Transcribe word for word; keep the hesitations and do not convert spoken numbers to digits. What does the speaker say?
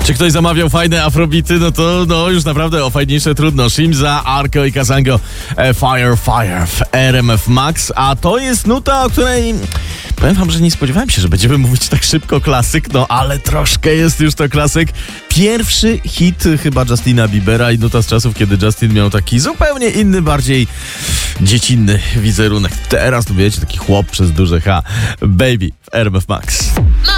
Czy ktoś zamawiał fajne afrobity, no to no już naprawdę o fajniejsze trudno. Shimza, Arco i Kazango, e, Fire Fire w R M F Max, a to jest nuta, o której powiem wam, że nie spodziewałem się, że będziemy mówić tak szybko klasyk, no ale troszkę jest już to klasyk. Pierwszy hit chyba Justina Biebera i nuta z czasów, kiedy Justin miał taki zupełnie inny, bardziej dziecinny wizerunek. Teraz, no wiecie, taki chłop przez duże H. Baby w R M F Max.